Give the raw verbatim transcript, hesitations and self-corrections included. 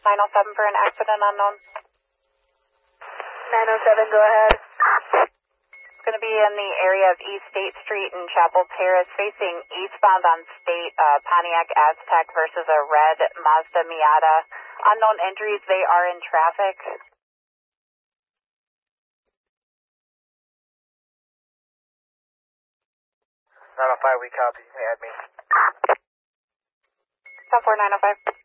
nine oh seven for an accident unknown. nine oh seven, go ahead. It's going to be in the area of East State Street and Chapel Terrace, facing eastbound on State, uh, Pontiac Aztec versus a red Mazda Miata. Unknown injuries, they are in traffic. nine oh five, we copy. Hey, add me. ten four nine oh five.